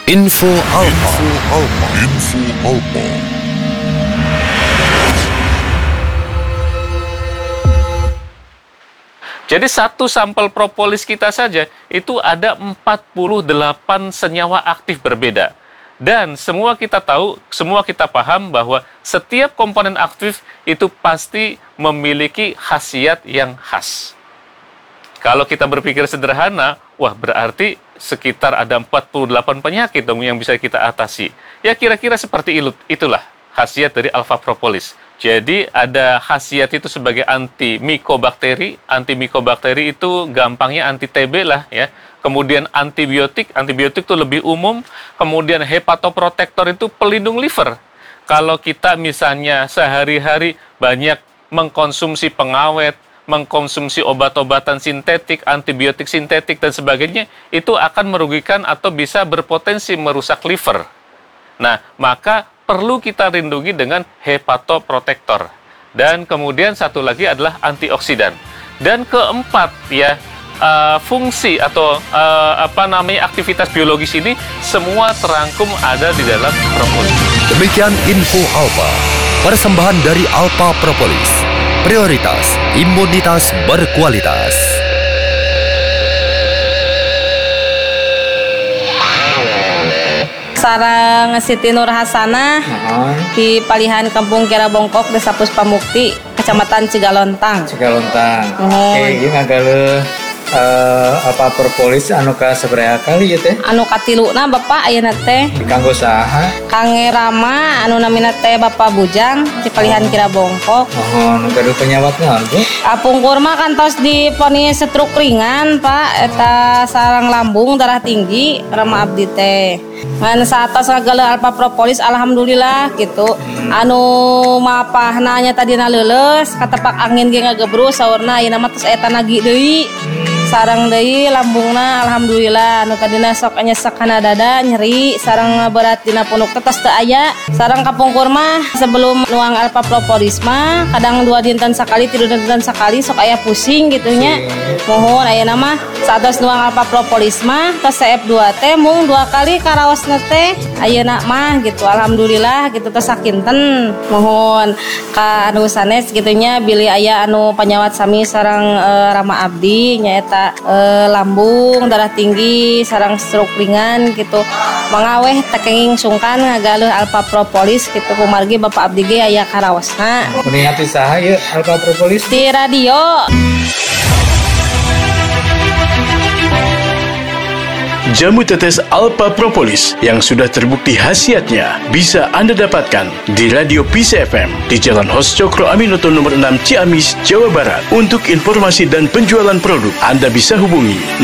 Info Alpa. Info Alpa. Jadi satu sampel propolis kita saja itu ada 48 senyawa aktif berbeda. Dan semua kita tahu, semua kita paham bahwa setiap komponen aktif itu pasti memiliki khasiat yang khas. Kalau kita berpikir sederhana, wah berarti sekitar ada 48 penyakit dong yang bisa kita atasi. Ya kira-kira seperti itulah khasiat dari alpha propolis. Jadi ada khasiat itu sebagai antimikobakteri. Antimikobakteri itu gampangnya anti TB lah ya. Kemudian antibiotik itu lebih umum. Kemudian hepatoprotektor itu pelindung liver. Kalau kita misalnya sehari-hari banyak mengkonsumsi pengawet, mengkonsumsi obat-obatan sintetik, antibiotik sintetik dan sebagainya, itu akan merugikan atau bisa berpotensi merusak liver. Nah, maka perlu kita lindungi dengan hepatoprotektor. Dan kemudian satu lagi adalah antioksidan. Dan keempat ya, fungsi atau aktivitas biologis ini semua terangkum ada di dalam propolis. Demikian Info Alpa, persembahan dari Alpha Propolis. Prioritas imunitas berkualitas. Sarang Siti Nur Hasanah di Palihan Kampung Kira Bongkok, Desa Puspamukti, Kecamatan Cigalontang. Oke, ieu ngagale apa propolis anu ka sabaraha kali ieu teh? Anu katiluna Bapak ayeuna teh. Kanggo saha? Kangge Rama anu namina teh Bapak Bujang di Palihan Kira Bongkok. Nu gaduh penyawat naon, Bu? Pungkur mah kantos diponis stroke ringan, Pak. Eta sarang lambung, darah tinggi, Rama abdi teh. Ngan satos ngagale alpha propolis alhamdulillah gitu. Anu mapahna nya tadina leuleus, katepak angin ge ngagebrus saurna ayeuna mah tos eta nagi deui. Sarang deui lambungna alhamdulillah anu tadina sok nyesek kana dada nyeri, sarang berat dina punuk tos teu aya. Sarang kapungkur mah sebelum nuang alpha propolis mah kadang 2 dinten sakali, 3 dinten sakali sok aya pusing gitu nya. Mohon ayeuna mah satos nuang alpha propolis mah tos CF2 teh mung 2 kali karaosna teh ayeuna mah gitu alhamdulillah gitu tos sakinten. Mohon ka anu sanes kitu nya bilih aya anu panyawat sami sareng Rama abdi nyaeta lambung, darah tinggi, sarang stroke ringan gitu. Mangaweh tekenging sungkan ngagaleuh alpha propolis gitu kumargi Bapak abdi ge aya karaosna. Kuningati saha ieu alpha propolis? Di radio. Jamu tetes alpha propolis yang sudah terbukti khasiatnya bisa Anda dapatkan di Radio Peace FM di Jalan Hos Cokro Aminoto nomor 6 Ciamis, Jawa Barat. Untuk informasi dan penjualan produk Anda bisa hubungi